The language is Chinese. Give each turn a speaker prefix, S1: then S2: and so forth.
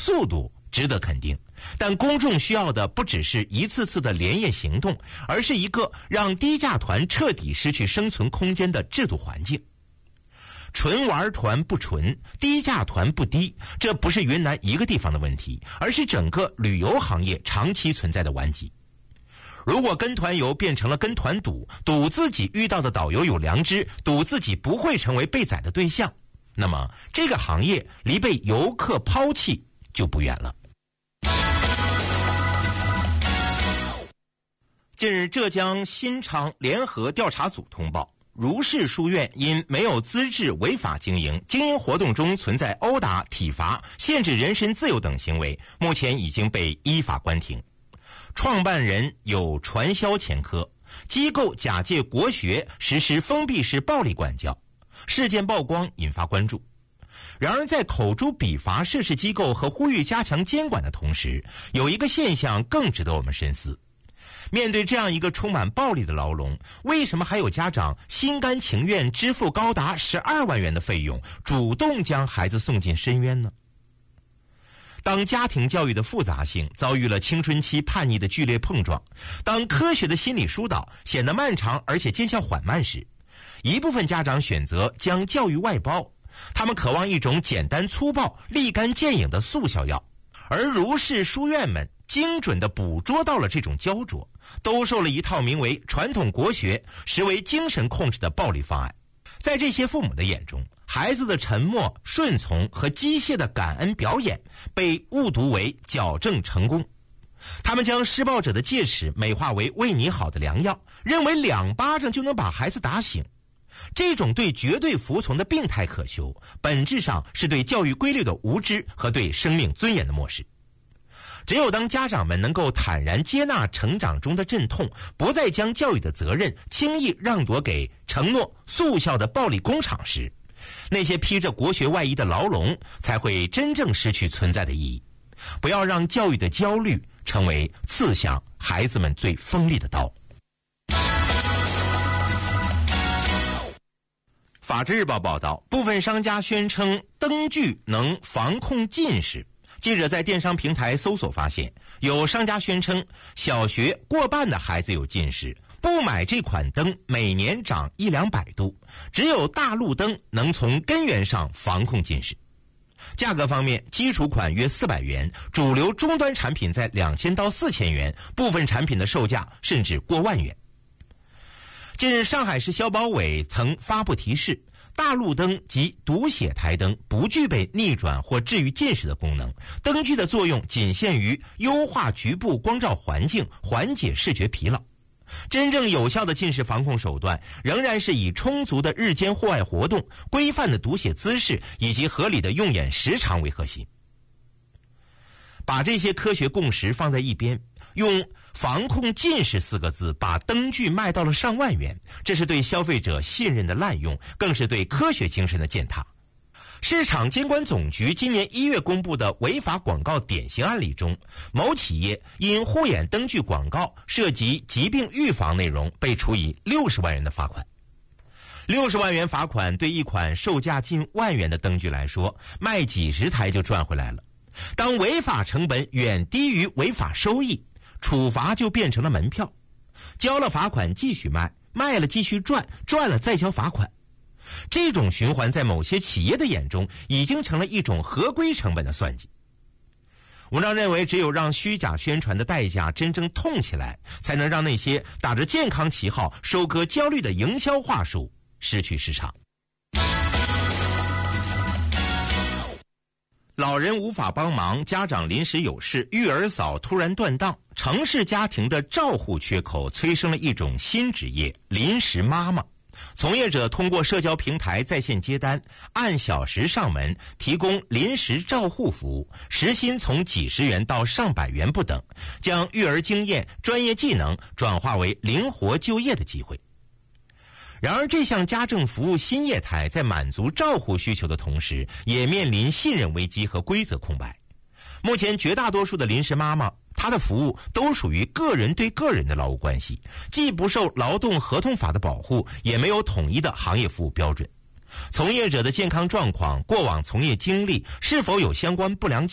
S1: 速度值得肯定，但公众需要的不只是一次次的连夜行动，而是一个让低价团彻底失去生存空间的制度环境。纯玩团不纯，低价团不低，这不是云南一个地方的问题，而是整个旅游行业长期存在的顽疾。如果跟团游变成了跟团赌，赌自己遇到的导游有良知，赌自己不会成为被宰的对象，那么这个行业离被游客抛弃就不远了。近日，浙江新昌联合调查组通报，如是书院因没有资质违法经营，经营活动中存在殴打、体罚、限制人身自由等行为，目前已经被依法关停。创办人有传销前科，机构假借国学实施封闭式暴力管教，事件曝光引发关注。然而在口诛笔伐涉事机构和呼吁加强监管的同时，有一个现象更值得我们深思。面对这样一个充满暴力的牢笼，为什么还有家长心甘情愿支付高达12万元的费用，主动将孩子送进深渊呢？当家庭教育的复杂性遭遇了青春期叛逆的剧烈碰撞，当科学的心理疏导显得漫长而且见效缓慢时，一部分家长选择将教育外包，他们渴望一种简单粗暴、立竿见影的速效药，而如是书院们精准地捕捉到了这种焦灼，兜售了一套名为传统国学、实为精神控制的暴力方案。在这些父母的眼中，孩子的沉默、顺从和机械的感恩表演被误读为矫正成功。他们将施暴者的戒尺美化为为你好的良药，认为2巴掌就能把孩子打醒。这种对绝对服从的病态渴求，本质上是对教育规律的无知和对生命尊严的漠视。只有当家长们能够坦然接纳成长中的阵痛，不再将教育的责任轻易让夺给承诺速效的暴力工厂时，那些披着国学外衣的牢笼才会真正失去存在的意义。不要让教育的焦虑成为刺向孩子们最锋利的刀。法制日报报道，部分商家宣称灯具能防控近视。记者在电商平台搜索发现，有商家宣称小学过半的孩子有近视，不买这款灯每年长100-200度，只有大路灯能从根源上防控近视。价格方面，基础款约400元，主流终端产品在2000到4000元，部分产品的售价甚至过万元。近日，上海市消保委曾发布提示，大路灯及读写台灯不具备逆转或治愈近视的功能，灯具的作用仅限于优化局部光照环境，缓解视觉疲劳。真正有效的近视防控手段仍然是以充足的日间户外活动、规范的读写姿势以及合理的用眼时长为核心。把这些科学共识放在一边，用防控近视4个字把灯具卖到了上万元，这是对消费者信任的滥用，更是对科学精神的践踏。市场监管总局今年1月公布的违法广告典型案例中，某企业因护眼灯具广告涉及疾病预防内容，被处以60万元的罚款。60万元罚款对一款售价近万元的灯具来说，卖几十台就赚回来了。当违法成本远低于违法收益，处罚就变成了门票，交了罚款继续卖，卖了继续赚，赚了再交罚款。这种循环在某些企业的眼中已经成了一种合规成本的算计。文章认为，只有让虚假宣传的代价真正痛起来，才能让那些打着健康旗号收割焦虑的营销话术失去市场。老人无法帮忙，家长临时有事，育儿嫂突然断档，城市家庭的照护缺口催生了一种新职业——临时妈妈。从业者通过社交平台在线接单，按小时上门，提供临时照护服务，时薪从几十元到上百元不等，将育儿经验、专业技能转化为灵活就业的机会。然而，这项家政服务新业态在满足照护需求的同时，也面临信任危机和规则空白。目前绝大多数的临时妈妈，她的服务都属于个人对个人的劳务关系，既不受劳动合同法的保护，也没有统一的行业服务标准。从业者的健康状况、过往从业经历是否有相关不良